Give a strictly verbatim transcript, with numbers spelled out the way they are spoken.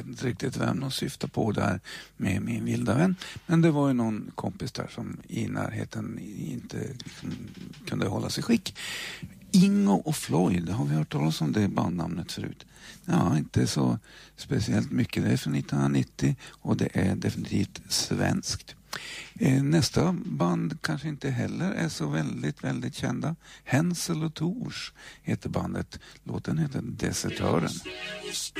vet inte riktigt vem de syftar på där med min vilda vän. Men det var ju någon kompis där som i närheten inte liksom kunde hålla sig skick. Ingo och Floyd, har vi hört talas om det bandnamnet förut? Ja, inte så speciellt mycket. Det är från nittonhundranittio och det är definitivt svenskt. Nästa band kanske inte heller är så väldigt, väldigt kända. Hänsel och Tors heter bandet. Låten heter Desertören.